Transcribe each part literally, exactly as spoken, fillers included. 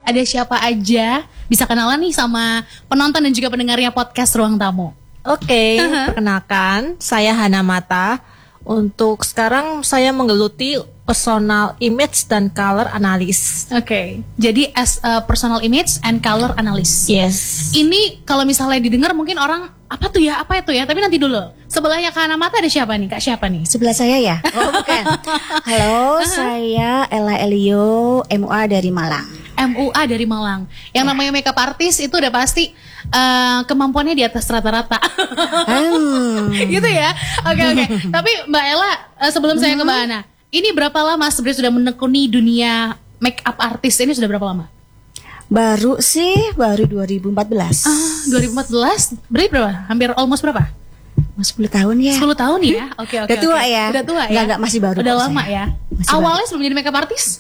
ada siapa aja? Bisa kenalan nih sama penonton dan juga pendengarnya podcast Ruang Tamu. Oke, okay, perkenalkan, saya Hana Mata. Untuk sekarang saya menggeluti personal image dan color analysis. Oke, okay. Jadi as a personal image and color analyst. Yes. Ini kalau misalnya didengar mungkin orang apa tuh ya, apa itu ya? Tapi nanti dulu. Sebelahnya Kak Hana Mata ada siapa nih? Kak siapa nih? Sebelah saya ya? Oh bukan. Halo, saya Ella Elio, M U A dari Malang. M U A dari Malang. Yang ya. Namanya makeup artist itu udah pasti uh, kemampuannya di atas rata-rata. Hmm. Gitu ya. Oke okay, oke. Okay. Tapi Mbak Ella, uh, sebelum hmm. saya ke Mbak Hana, ini berapa lama sebenarnya sudah menekuni dunia makeup artist ini sudah berapa lama? Baru sih, baru dua ribu empat belas. Ah, dua ribu empat belas? Berarti berapa? Hampir almost berapa? sepuluh tahun ya. sepuluh tahun ya? Oke okay, oke. Okay, Udah tua okay. ya? Udah tua ya? Enggak, enggak, masih baru. Udah lama saya. Ya? Masih Awalnya baru. sebelum jadi makeup artist?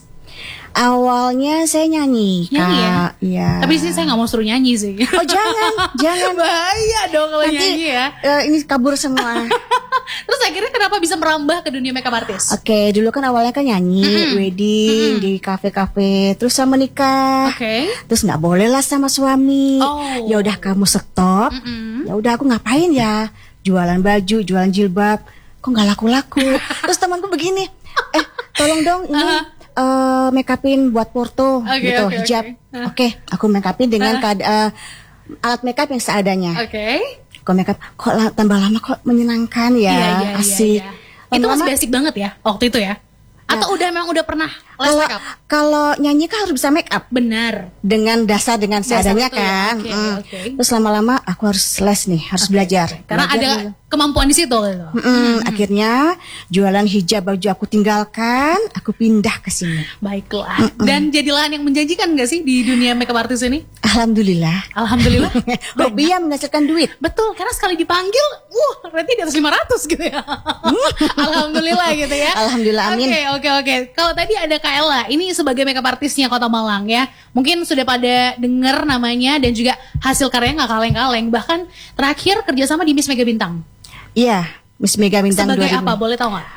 Awalnya saya nyanyi, nyanyi Kak. ya? Iya. Tapi di sini saya nggak mau suruh nyanyi sih. Oh jangan, jangan. Bahaya dong kalau nanti, nyanyi ya. Uh, ini kabur semua. Terus akhirnya kenapa bisa merambah ke dunia makeup artist? Oke, okay, dulu kan awalnya kan nyanyi, mm-hmm. wedding mm-hmm. di kafe-kafe, terus saya menikah. Oke. Okay. Terus nggak boleh lah sama suami. Oh. Ya udah kamu stop. Mm-hmm. Ya udah aku ngapain ya? Jualan baju, jualan jilbab. Kok nggak laku-laku? Terus temanku begini, eh tolong dong ini. Uh-huh. Uh, make upin buat porto okay, gitu okay, hijab. Oke, okay. uh. okay, aku make upin dengan uh. uh, alat make up yang seadanya. Oke. Okay. Kok make up kok la- tambah lama kok menyenangkan ya, iya, iya, asik. Iya, iya. Itu masih basic banget ya waktu itu ya? Atau ya. Udah memang udah pernah les make up? Kalau nyanyi kan harus bisa make up. Benar. Dengan dasar dengan seadanya kan. Ya. Okay, mm. okay. Terus lama-lama aku harus les nih, harus okay, belajar. Okay. Karena belajar ada dulu. Kemampuan di situ gitu. Mm-hmm. Mm-hmm. Akhirnya jualan hijab baju aku tinggalkan, aku pindah ke sini. Baiklah. Mm-hmm. Dan jadilah yang menjanjikan nggak sih di dunia makeup artist ini? Alhamdulillah. Alhamdulillah. Hobi yang menghasilkan duit. Betul, karena sekali dipanggil, wah, berarti di atas lima ratus gitu ya. Alhamdulillah gitu ya. Alhamdulillah, amin. Oke, oke, oke. Kalau tadi ada Kak Ella, ini sebagai makeup artisnya Kota Malang ya. Mungkin sudah pada dengar namanya dan juga hasil karyanya nggak kaleng-kaleng. Bahkan terakhir kerjasama di Miss Mega Bintang. Iya, Miss Mega Bintang sebagai dua ribu. apa? Boleh tahu nggak?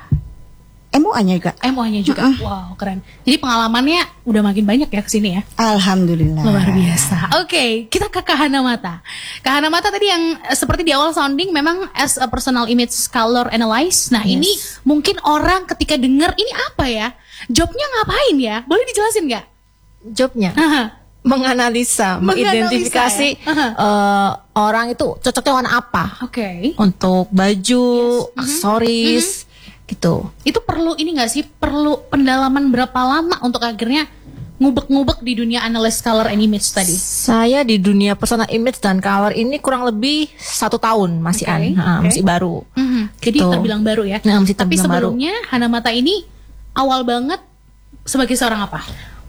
M U A-nya juga. M U A-nya juga. Uh-uh. Wow, keren. Jadi pengalamannya udah makin banyak ya kesini ya. Alhamdulillah. Luar biasa. Oke, okay, kita ke Kak Hana Mata. Kak Hana Mata tadi yang seperti di awal sounding memang as a personal image color analyst. Nah, yes. Ini mungkin orang ketika dengar ini apa ya? Jobnya ngapain ya? Boleh dijelasin nggak? Jobnya? Aha. Menganalisa, mengidentifikasi ya? uh, orang itu cocoknya warna apa. Oke. Okay. Untuk baju, yes. aksesoris, mm-hmm. gitu. Itu perlu ini nggak sih? Perlu pendalaman berapa lama untuk akhirnya ngubek-ngubek di dunia analyst color and image tadi? Saya di dunia personal image dan color ini kurang lebih satu tahun masih okay. an, nah, okay. masih baru. Mm-hmm. Jadi gitu. Terbilang baru ya. Nah, masih tapi sebelumnya baru. Hana Mata ini awal banget sebagai seorang apa?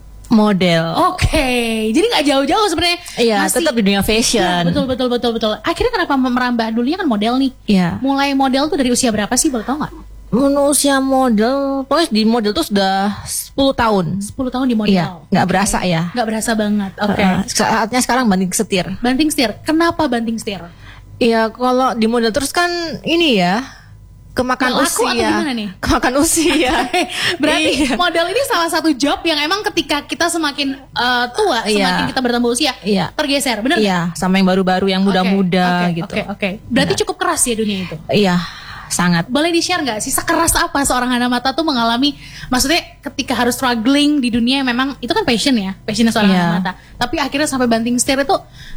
Model. Oke, okay. Jadi nggak jauh-jauh sebenarnya. Iya, masih, tetap di dunia fashion. Ya, betul, betul, betul, betul. Akhirnya kenapa merambah? Dulunya kan model nih. Iya. Mulai model tuh dari usia berapa sih? Boleh tahu nggak? Usia model, pokoknya di model tuh sudah sepuluh tahun. sepuluh tahun di model. Iya, nggak okay. berasa ya. Nggak berasa banget. Oke. Okay. Uh, saatnya sekarang banting setir. Banting setir. Kenapa banting setir? Iya, kalau di model terus kan ini ya. Kemakan nah, usia, atau gimana nih? Kemakan usia. Berarti iya. model ini salah satu job yang emang ketika kita semakin uh, tua, iya. semakin kita bertambah usia, iya. tergeser, benar? Iya, sama yang baru-baru, yang muda-muda okay, gitu. Oke, okay, oke. Okay. Berarti nah. cukup keras ya dunia itu? Iya, sangat. Boleh di-share nggak sih sekeras apa seorang Hana Mata tuh mengalami? Maksudnya ketika harus struggling di dunia yang memang itu kan passion ya, passionnya seorang iya. Hana Mata. Tapi akhirnya sampai banting setir itu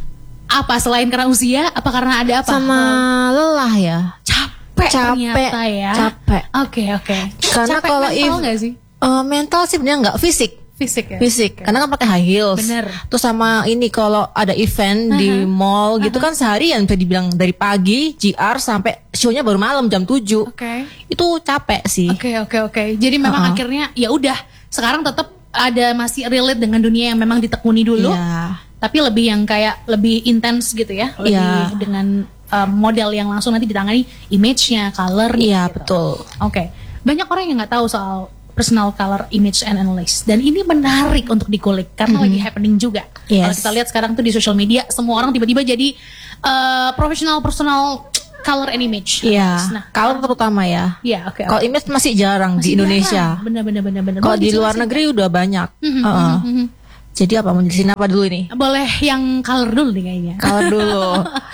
apa? Selain karena usia, apa karena ada apa? Sama lelah ya. Capek. Capek, capek ya. Capek. Oke, okay, oke. Okay. Karena capek kalau mental nggak sih? Uh, mental sih sebenarnya nggak fisik. Fisik ya. Fisik. Okay. Karena kan pakai high heels. Bener. Terus sama ini kalau ada event uh-huh. di mall uh-huh. gitu kan seharian bisa dibilang dari pagi G R sampai show-nya baru malam jam tujuh. Oke. Okay. Itu capek sih. Oke, okay, oke, okay, oke. Okay. Jadi memang uh-huh. akhirnya ya udah, sekarang tetap ada masih relate dengan dunia yang memang ditekuni dulu. Yeah. Tapi lebih yang kayak lebih intens gitu ya. Lebih yeah. dengan Um, model yang langsung nanti ditangani image-nya, color-nya. Iya, gitu. betul. Oke. Okay. Banyak orang yang nggak tahu soal personal color image and analysis, dan ini menarik untuk dikulik karena mm-hmm. lagi happening juga. Yes. Kalau kita lihat sekarang tuh di social media, semua orang tiba-tiba jadi uh, profesional personal color and image. Iya. Nah, color terutama ya. Iya, oke. Okay, kalau okay. image masih jarang masih di Indonesia. Benar-benar benar-benar. Kalau di luar negeri udah banyak. Mm-hmm, uh-uh. mm-hmm. Jadi apa, mau jelasin apa dulu ini? Boleh yang color dulu nih kayaknya. Color dulu.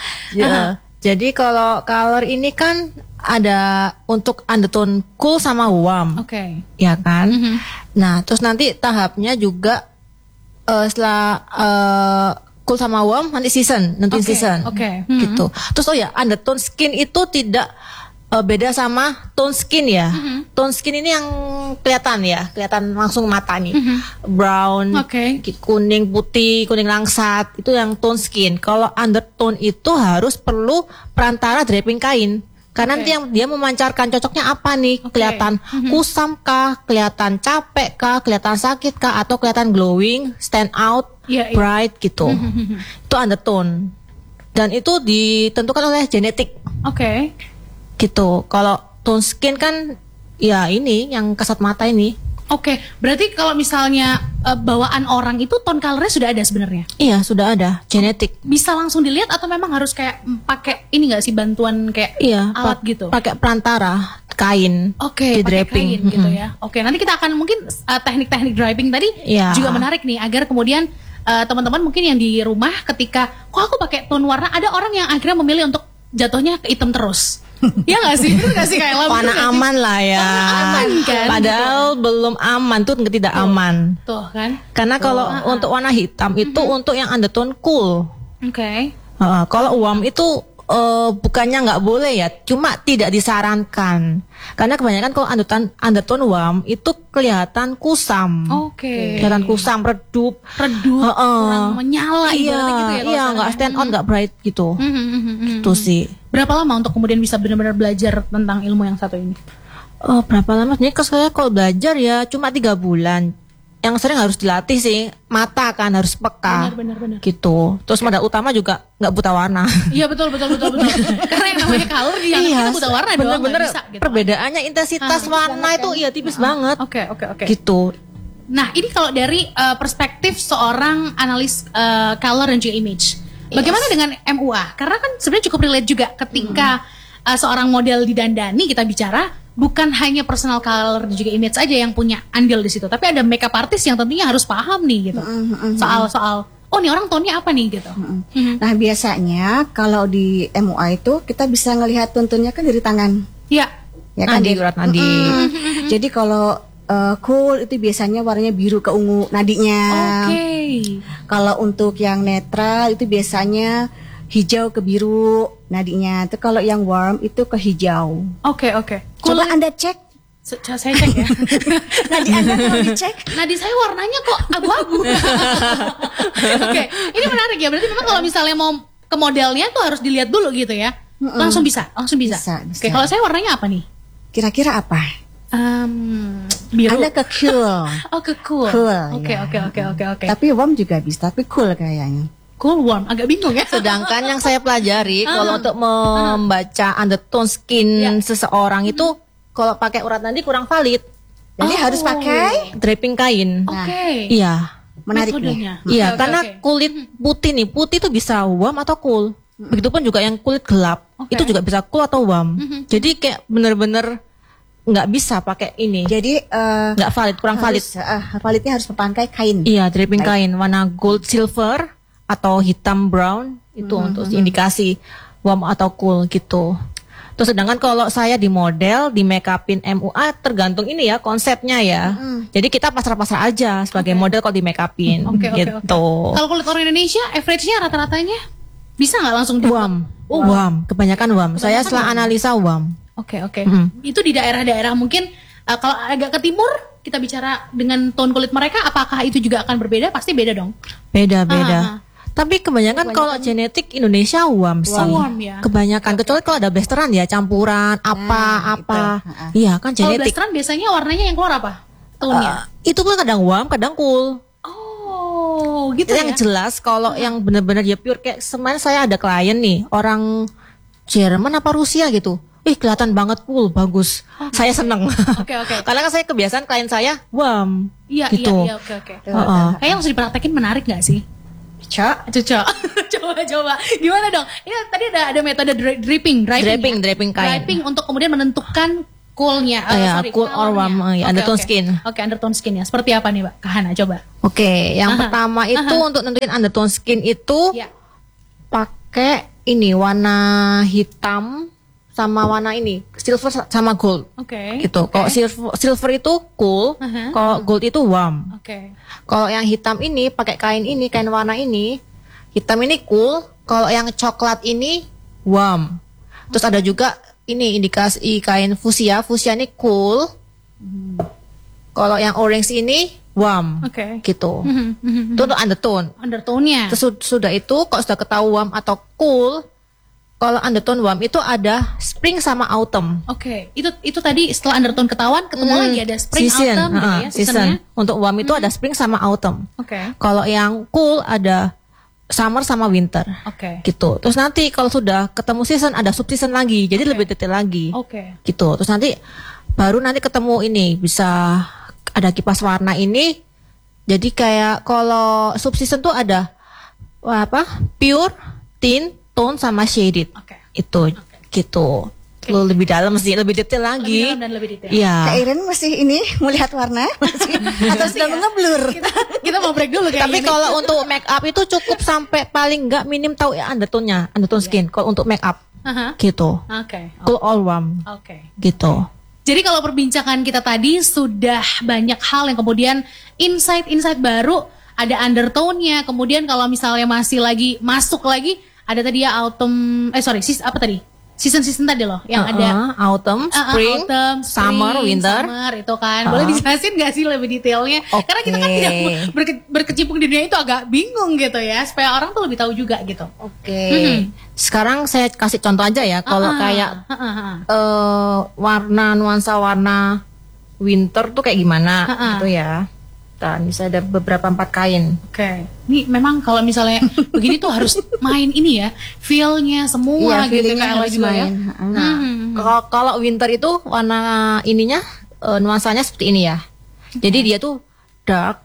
Ya. Jadi kalau color ini kan ada untuk undertone cool sama warm. Oke. Okay. Ya kan? Mm-hmm. Nah, terus nanti tahapnya juga uh, setelah uh, cool sama warm nanti season, nanti okay. season. Oke. Okay. Gitu. Mm-hmm. Terus oh ya, undertone skin itu tidak uh, beda sama tone skin ya. Mm-hmm. Tone skin ini yang kelihatan ya, kelihatan langsung mata nih. Mm-hmm. Brown, okay. kuning putih, kuning langsat, itu yang tone skin. Kalau undertone itu harus perlu perantara draping kain. Karena okay. nanti yang dia memancarkan cocoknya apa nih? Okay. Kelihatan mm-hmm. kusam kah, kelihatan capek kah, kelihatan sakit kah, atau kelihatan glowing, stand out, yeah, bright yeah. gitu. Mm-hmm. Itu undertone. Dan itu ditentukan oleh genetik. Oke. Okay. Gitu. Kalau tone skin kan ya ini yang kasat mata ini. Oke, okay, berarti kalau misalnya uh, bawaan orang itu tone colornya sudah ada sebenarnya? Iya, sudah ada, genetik. Bisa langsung dilihat atau memang harus kayak pakai ini nggak sih, bantuan kayak iya, alat pa- gitu? Pakai perantara kain. Oke, okay, pakai kain mm-hmm. gitu ya. Oke, okay, nanti kita akan mungkin uh, teknik-teknik draping tadi yeah. juga menarik nih, agar kemudian uh, teman-teman mungkin yang di rumah ketika kok aku pakai tone warna, ada orang yang akhirnya memilih untuk jatuhnya ke hitam terus. Ya nggak sih, itu nggak sih kayak lampu warna aman lah ya. Warna aman kan. Padahal gitu. Belum aman tuh tidak tuh. Aman. Tuh kan. Karena tuh. Kalau uh-huh. untuk warna hitam itu uh-huh. untuk yang undertone cool. Oke. Okay. Uh, kalau warm itu uh, bukannya nggak boleh ya, cuma tidak disarankan. Karena kebanyakan kalau undertone undertone warm itu kelihatan kusam. Oke. Okay. Kelihatan kusam, redup, redup, uh, uh. kurang menyala iya, gitu ya. Iya, nggak stand out, nggak bright gitu. Mm-hmm, mm-hmm. Itu sih. Berapa lama untuk kemudian bisa benar-benar belajar tentang ilmu yang satu ini? Oh, berapa lama? Sebenarnya kalau saya kalau belajar ya cuma tiga bulan. Yang sering harus dilatih sih mata kan, harus peka. Benar, benar, benar. Gitu. Terus modal utama juga nggak buta warna. Iya betul betul betul betul. Karena yang namanya color yang iya, kita buta warna doang bener-bener bisa. Gitu. Perbedaannya intensitas ah, warna itu iya tipis ah, banget. Oke okay, oke okay, oke. Okay. Gitu. Nah ini kalau dari uh, perspektif seorang analis uh, color dan juga image. Bagaimana yes. dengan M U A? Karena kan sebenarnya cukup relate juga ketika hmm. uh, seorang model didandani, kita bicara bukan hanya personal color dan juga image aja yang punya andil di situ, tapi ada makeup artist yang tentunya harus paham nih gitu. Mm-hmm. Soal-soal oh nih orang tone-nya apa nih gitu. Mm-hmm. Nah, biasanya kalau di M U A itu kita bisa ngelihat tuntunnya kan dari tangan. Iya. Ya kan, nadi, urat nadi. Mm-hmm. Jadi kalau uh, cool itu biasanya warnanya biru ke ungu nadinya. Oke. Okay. Kalau untuk yang netral itu biasanya hijau ke biru nadinya. Itu kalau yang warm itu ke hijau. Oke okay, oke. Okay. Coba Anda cek. So, saya cek ya. Nadi Anda mau dicek? Nadi saya warnanya kok abu-abu. Oke, okay. Ini menarik ya. Berarti memang kalau misalnya mau ke modelnya tuh harus dilihat dulu gitu ya. Mm-mm. Langsung bisa, langsung bisa. bisa, bisa. Oke, okay, kalau saya warnanya apa nih? Kira-kira apa? Um, biru. Anda ke cool. Oh ke cool. Oke oke oke oke oke. Tapi warm juga bisa, tapi cool kayaknya. Cool warm, agak bingung ya. Sedangkan yang saya pelajari uh-huh. kalau untuk membaca uh-huh. undertone skin yeah. seseorang itu uh-huh. kalau pakai urat nadi kurang valid. Jadi oh. harus pakai draping kain. Oke. Okay. Iya. Menarik nih. Iya, okay, karena okay. kulit putih nih, putih itu bisa warm atau cool. Uh-huh. Begitupun juga yang kulit gelap, okay. itu juga bisa cool atau warm. Uh-huh. Jadi kayak bener-bener nggak bisa pakai ini. Jadi uh, nggak valid, kurang harus, valid. Uh, validnya harus pakai kain. Iya, draping kain. kain warna gold silver atau hitam brown itu mm-hmm. untuk indikasi warm atau cool gitu. Terus sedangkan kalau saya di model, di make upin M U A tergantung ini ya konsepnya ya. Mm-hmm. Jadi kita pasrah-pasrah aja sebagai okay. model kalau di make upin okay, gitu. Okay, okay. Kalau kulit orang Indonesia average-nya rata-ratanya bisa nggak langsung di warm? Oh, warm, kebanyakan warm. Kebanyakan saya setelah warm. analisa warm. Oke okay, oke. Okay. Mm-hmm. Itu di daerah-daerah mungkin uh, kalau agak ke timur kita bicara dengan tone kulit mereka, apakah itu juga akan berbeda? Pasti beda dong. Beda beda. Ah, ah. Tapi kebanyakan, kebanyakan kalau genetik Indonesia warm sih. Warm, ya. Kebanyakan kecuali kalau ada blasteran ya campuran apa nah, apa. Iya kan genetik. Kalau blasteran biasanya warnanya yang keluar apa? Tone-nya. Uh, itu pun kadang warm, kadang cool. Oh, gitu yang ya. Yang jelas kalau uh. yang benar-benar ya pure kayak semain saya ada klien nih, orang Jerman apa Rusia gitu. Ih kelihatan banget cool, bagus. Okay. Saya seneng. Oke okay, oke. Okay. Karena kan saya kebiasaan klien saya warm. Iya gitu. iya iya oke oke. Kayaknya harus dipraktekin menarik nggak sih? Cocok. Cocok. coba coba. Gimana dong? Ini tadi ada ada metode dripping, draping, draping, ya? draping kain. Draping untuk kemudian menentukan coolnya, uh, ya, sorry, cool or warm, uh, ya, okay, undertone okay. skin. Oke, okay, undertone skin ya. Seperti apa nih, Mbak Kahana? Coba. Oke, okay, yang Aha. pertama itu Aha. untuk nentuin undertone skin itu Ya. pakai ini warna hitam sama warna ini silver sama gold. Oke. Okay. Gitu. Okay. Kalau silver, silver itu cool, Aha. kalau gold itu warm. Oke. Okay. Kalau yang hitam ini pakai kain ini, kain warna ini, hitam ini cool. Kalau yang coklat ini warm. Terus ada juga ini indikasi kain fuchsia, fuchsia ini cool. Hmm. Kalau yang orange ini warm. Oke. Okay. Gitu. Mm-hmm. Itu untuk undertone. Undertone-nya. Terus sudah itu kalau sudah ketahuan warm atau cool, kalau undertone warm itu ada spring sama autumn. Oke, okay. itu itu tadi setelah undertone ketahuan ketemu Hmm, lagi ada spring season, autumn gitu uh, ya season. seasonnya. Untuk warm itu ada spring sama autumn. Oke. Okay. Kalau yang cool ada summer sama winter. Oke. Okay. Gitu. Terus nanti kalau sudah ketemu season ada sub season lagi. Jadi Okay. lebih detail lagi. Oke. Okay. Gitu. Terus nanti baru nanti ketemu ini bisa ada kipas warna ini. Jadi kayak kalau sub season tuh ada wah, apa? Pure, tint, tone sama shaded. Oke. Okay. Itu Okay. gitu. Lu lebih dalam sih, lebih detail lagi. Lebih dalam dan lebih detail. Iya. Kak Iren masih ini melihat warna masih atau sudah ya. mengeblur. Kita, kita mau break dulu kayaknya. Tapi nih. kalau untuk make up itu cukup sampai paling enggak minim tahu ya undertone-nya, undertone skin. Kalau untuk make up Aha. gitu. Oke. Cool all warm Oke. gitu. Jadi kalau perbincangan kita tadi sudah banyak hal yang kemudian insight-insight baru, ada undertone-nya, kemudian kalau misalnya masih lagi masuk lagi ada tadi ya autumn eh sorry, sis apa tadi? Season-season tadi loh yang Uh-uh, ada autumn, Uh, uh, spring, autumn, summer, spring, winter. summer itu kan. Uh. Boleh dijelasin gak sih lebih detailnya? Oke. Karena kita kan tidak berke- berkecimpung di dunia itu agak bingung gitu ya, supaya orang tuh lebih tahu juga gitu. Oke. Mhm. Sekarang saya kasih contoh aja ya. Kalau Ah, kayak ah, ah, ah. eh, warna nuansa warna winter tuh kayak gimana Ah, ah. gitu ya. Dan bisa ada beberapa empat kain. Oke, ini memang kalau misalnya begini tuh harus main ini ya, feel-nya semua Iya, gitu feeling-nya kayak Ella harus juga ya. main. Nah, Hmm. kalau kalau winter itu warna ininya eh, nuansanya seperti ini ya. Jadi dia tuh dark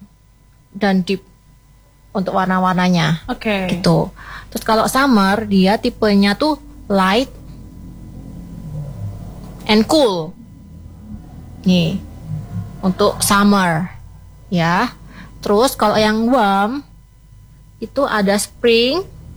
dan deep untuk warna-warnanya. Oke. Gitu. Terus kalau summer dia tipenya tuh light and cool. Nih. Untuk summer. Ya. Terus kalau yang warm itu ada spring.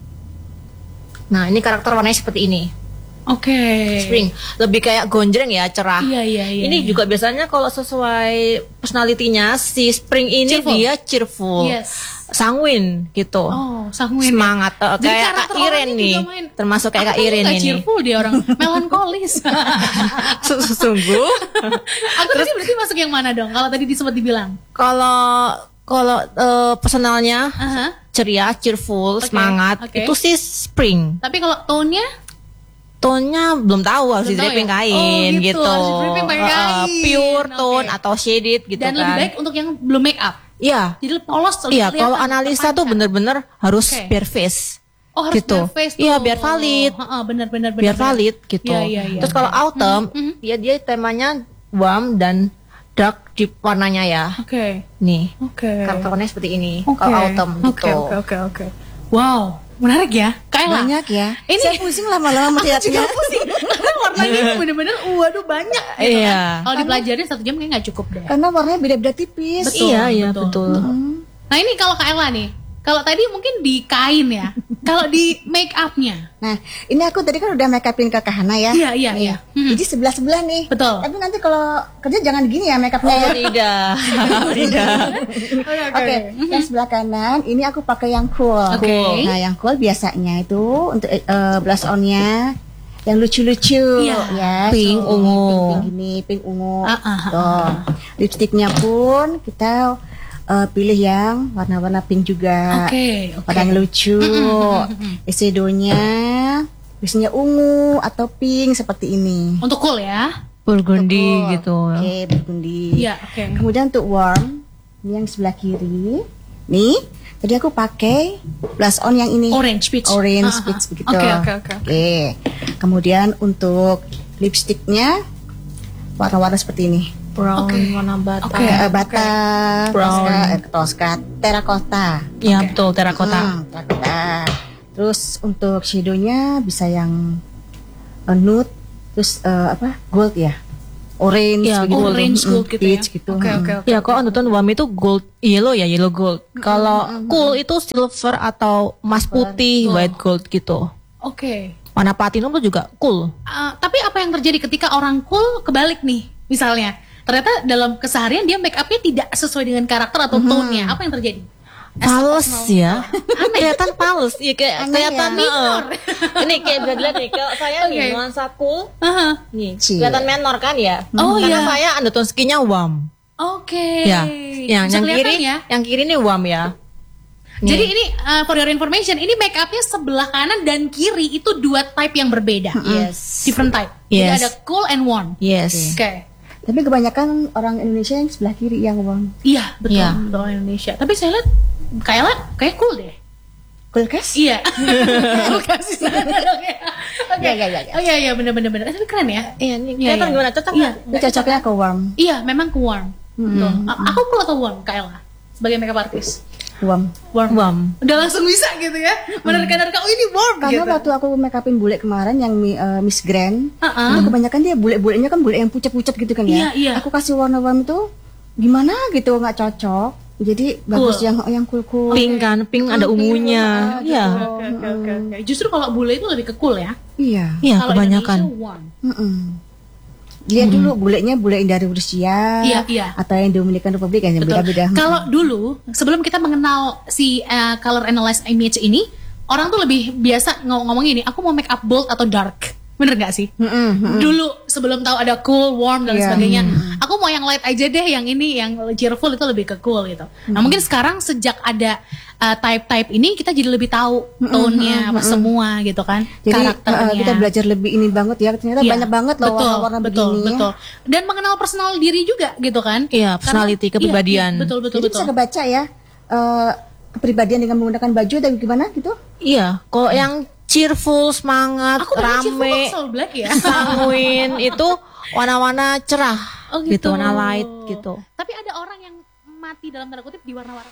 Nah, ini karakter warnanya seperti ini. Oke. Spring lebih kayak gonjreng ya, cerah. Iya iya iya. Ini juga biasanya kalau sesuai personalitinya si spring ini Cheerful. dia cheerful, Yes. sanguin gitu, Oh, sanguin. semangat. Eh, Jadi kayak Kak karakter Iren orangnya nih, juga main. termasuk kayak Kak Aku tuh Iren nggak ini. cheerful dia orang melankolis. Sungguh. Aku tadi berarti masuk yang mana dong? Kalau tadi disebut dibilang. Kalau kalau eh, personalnya Aha. ceria, cheerful, Oke, semangat, oke. itu sih spring. Tapi kalau tone-nya Tone-nya belum tahu harus Belum tahu di-draping ya? kain Oh, gitu, gitu. harus di-draping pakai Eh, eh, kain. pure tone Oke. atau shaded gitu dan kan. lebih baik untuk yang belum make up. Iya. Jadi polos. lebih Iya, kelihatan, kalau analisa tuh terpancar. bener-bener harus Oke. bare face. Oh, harus gitu. bare face tuh. Iya, biar valid. Heeh, benar benar benar. Biar benar. valid gitu. Iya, iya, iya. Terus kalau autumn, Mhm, mhm. dia dia temanya warm dan dark deep warnanya ya. Oke. Nih, Oke. karakter warnanya seperti ini. Oke. Kalau autumn Oke gitu. oke oke oke. Wow, menarik ya. Kaila. Banyak ya. Ini- Saya pusing lama-lama melihatnya. pusing. Karena warnanya itu bener-bener waduh banyak. gitu Iya. kan. Kalau dipelajarin satu jam kayaknya nggak cukup deh. Karena warnanya beda-beda tipis. Betul, iya, iya, betul. betul. Nah ini kalau Kak Ella nih, kalau tadi mungkin di kain ya, kalau di make upnya, Nah, ini aku tadi kan udah make upin ke Kahana ya. Iya, iya, Nih. iya. Hmm. Jadi sebelah-sebelah nih. Betul. Tapi nanti kalau kerja jangan gini ya make upnya. Oh, ya. tidak. Tidak. Oke, yang sebelah kanan ini aku pakai yang cool. Oke. Nah, yang cool biasanya itu untuk eh, blush on-nya yang lucu-lucu Iya. ya. Pink, So, ungu. Pink, pink gini, pink ungu. Ah, ah, ah, Tuh. Lipstiknya pun kita eh, pilih yang warna-warna pink juga. Oke, oke. Warna yang lucu. Eyeshadow-nya biasanya ungu atau pink seperti ini. Untuk cool ya. Burgundy Cool. gitu. Oke, burgundy. Iya, oke. Kemudian untuk warm, ini yang sebelah kiri. Nih, tadi aku pakai blush on yang ini. Orange peach. Orange Ah, ah, peach ah. begitu. Oke, oke, oke. Oke. Kemudian untuk lipstiknya warna-warna seperti ini. Brown Oke. warna bata. Oke. Eh, bata, Brown. Tosca, eh, Tosca, terracotta. Iya, Oke. betul, terakota. Hmm, terracotta. Terus untuk shadownya bisa yang eh, nude, terus eh, apa? Gold ya. orange, Ya, gitu. orange gold gitu ya. Peach gitu. Oke oke oke. Ya, kalau undertone warm itu gold, yellow ya yellow gold. Kalau cool itu silver atau emas putih, Gold. white gold gitu. Oke. Warna platinum tuh juga cool. Uh, tapi apa yang terjadi ketika orang cool kebalik nih, misalnya ternyata dalam keseharian dia make upnya tidak sesuai dengan karakter atau tone-nya, apa yang terjadi? Pales ya, kelihatan pales, ya kayak Aneh kelihatan ya. minor. Ini kayak bisa dilihat nih, kalau saya nih Oke. nuansa cool, Aha. nih Cie. kelihatan menor kan ya. Oh, Karena iya. saya undertone skinnya warm. Oke. Ya, yang Bisa yang kelihatan kiri, ya. yang kiri nih warm ya. Nih. Jadi ini uh, for your information, ini make upnya sebelah kanan dan kiri itu dua type yang berbeda. Yes. Different type. Yes. Jadi ada cool and warm. Yes. Oke. Tapi kebanyakan orang Indonesia yang sebelah kiri yang warm. Iya, betul. Iya. Betul Indonesia. Tapi saya lihat Kayla kayak cool deh. Kulkas? Iya. Aku kasih sana dong ya. Oke. Iya, iya, iya. Oh iya iya benar-benar benar. Tapi keren ya. Iya, nih Iya, kelihatan iya. gimana? Cocok Iya. nggak? Ini cocoknya ke warm. Iya, memang ke warm. Betul. A- Aku cool atau warm Kayla sebagai makeup artist? Warm. Warm. Warm. Udah langsung bisa gitu ya. Menerka-nerka oh ini warm Karena gitu. waktu aku make upin bule kemarin yang mi- eh, Miss Grand, Uh-uh. itu kebanyakan dia bule-bulenya kan bule yang pucat-pucat gitu kan Iya, ya. iya. Aku kasih warna warm itu gimana gitu nggak cocok. Jadi bagus yang yang cool-cool. Pink kan, pink ada ungunya. Iya. Oke, oke, oke, oke. Justru kalau bule itu lebih ke cool ya. Iya. Iya, Kalau kebanyakan. Indonesia warm. Mm-mm. Lihat dulu bulenya bule yang dari Rusia Iya, iya. atau yang Dominican Republic yang Betul. beda-beda. Kalau dulu sebelum kita mengenal si uh, color analyze image ini, orang tuh lebih biasa ngom- ngomong ini, aku mau make up bold atau dark. Bener gak sih? Mm-mm. Dulu sebelum tahu ada cool, warm dan Iya. sebagainya, aku mau yang light aja deh, yang ini yang cheerful itu lebih ke cool gitu. Nah mungkin sekarang sejak ada uh, type-type ini kita jadi lebih tahu tone-nya apa semua gitu kan, Jadi karakternya. eh, kita belajar lebih ini banget ya. Ternyata Iya, banyak banget loh betul, warna-warna betul, begini. betul. Dan mengenal personal diri juga gitu kan? Iya, personality, Karena- kepribadian. Iya, iya, betul betul Jadi betul. bisa kebaca ya eh, kepribadian dengan menggunakan baju atau gimana gitu. Iya, kalau yang cheerful, semangat, Aku tadi cheerful kok rame, selalu black ya. sanguin itu warna-warna cerah, Oh, gitu. warna light gitu. Tapi ada orang yang mati dalam tanda kutip di warna-warna.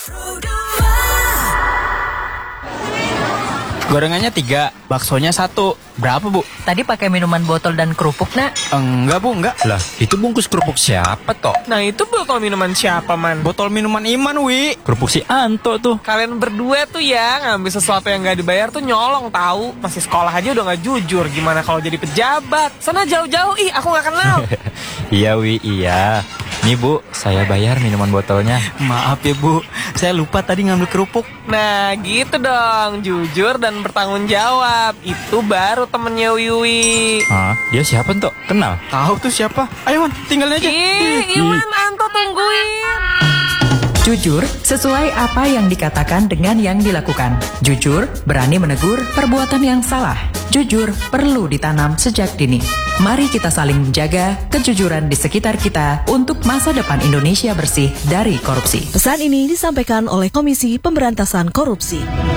Gorengannya tiga, baksonya satu. Berapa, Bu? Tadi pakai minuman botol dan kerupuk, nak? Enggak, Bu, enggak. Lah, itu bungkus kerupuk siapa, toh? Nah itu botol minuman siapa, Man? Botol minuman Iman, Wi. Kerupuk si Anto tuh. Kalian berdua tuh ya ngambil sesuatu yang gak dibayar tuh nyolong tahu. Masih sekolah aja udah gak jujur. Gimana kalau jadi pejabat? Sana jauh-jauh, ih aku gak kenal. Iya, Wi, iya. Nih, Bu, saya bayar minuman botolnya. Maaf ya, Bu. Saya lupa tadi ngambil kerupuk. Nah gitu dong, jujur dan bertanggung jawab. Itu baru temennya Wiwi. Hah? Dia siapa, Toh? Kenal? Tahu tuh siapa? Ayo, Man, tinggalin aja. Ih, Iwan, Anto tungguin. Jujur, sesuai apa yang dikatakan dengan yang dilakukan. Jujur, berani menegur perbuatan yang salah. Jujur, perlu ditanam sejak dini. Mari kita saling menjaga kejujuran di sekitar kita untuk masa depan Indonesia bersih dari korupsi. Pesan ini disampaikan oleh Komisi Pemberantasan Korupsi.